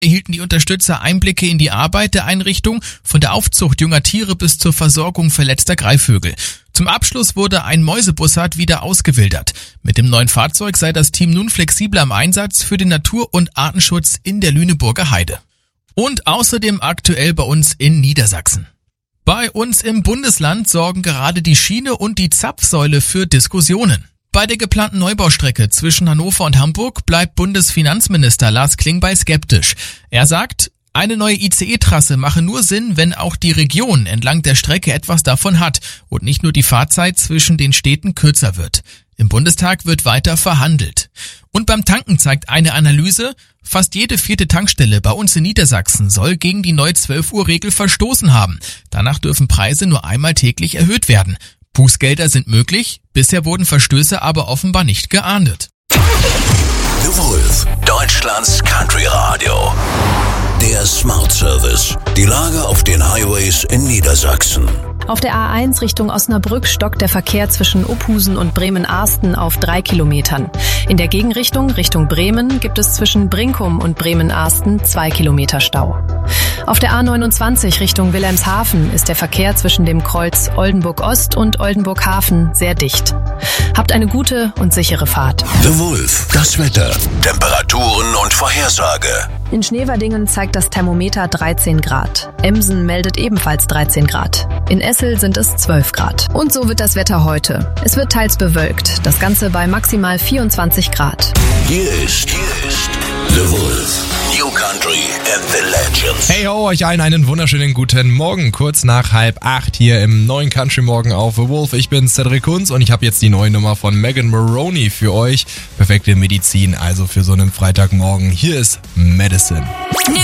erhielten die Unterstützer Einblicke in die Arbeit der Einrichtung, von der Aufzucht junger Tiere bis zur Versorgung verletzter Greifvögel. Zum Abschluss wurde ein Mäusebussard wieder ausgewildert. Mit dem neuen Fahrzeug sei das Team nun flexibler im Einsatz für den Natur- und Artenschutz in der Lüneburger Heide. Und außerdem aktuell bei uns in Niedersachsen. Bei uns im Bundesland sorgen gerade die Schiene und die Zapfsäule für Diskussionen. Bei der geplanten Neubaustrecke zwischen Hannover und Hamburg bleibt Bundesfinanzminister Lars Klingbeil skeptisch. Er sagt, eine neue ICE-Trasse mache nur Sinn, wenn auch die Region entlang der Strecke etwas davon hat und nicht nur die Fahrzeit zwischen den Städten kürzer wird. Im Bundestag wird weiter verhandelt. Und beim Tanken zeigt eine Analyse, fast jede 4. Tankstelle bei uns in Niedersachsen soll gegen die neue 12-Uhr-Regel verstoßen haben. Danach dürfen Preise nur einmal täglich erhöht werden. Bußgelder sind möglich, bisher wurden Verstöße aber offenbar nicht geahndet. The Wolf, Deutschlands Country Radio. Der Smart Service. Die Lage auf den Highways in Niedersachsen. Auf der A1 Richtung Osnabrück stockt der Verkehr zwischen Ophusen und Bremen-Arsten auf 3 Kilometern. In der Gegenrichtung, Richtung Bremen, gibt es zwischen Brinkum und Bremen-Arsten 2 Kilometer Stau. Auf der A29 Richtung Wilhelmshaven ist der Verkehr zwischen dem Kreuz Oldenburg-Ost und Oldenburg-Hafen sehr dicht. Habt eine gute und sichere Fahrt. The Wolf, das Wetter, Temperaturen und Vorhersage. In Schneverdingen zeigt das Thermometer 13 Grad. Emsen meldet ebenfalls 13 Grad. In Essel sind es 12 Grad. Und so wird das Wetter heute. Es wird teils bewölkt, das Ganze bei maximal 24 Grad. Hier ist The Wolf, New Country and the Legends. Hey ho, euch allen einen wunderschönen guten Morgen. Kurz nach 7:30 hier im neuen Country Morgen auf The Wolf. Ich bin Cedric Kunz und ich habe jetzt die neue Nummer von Megan Moroney für euch. Perfekte Medizin, also für so einen Freitagmorgen. Hier ist Medicine.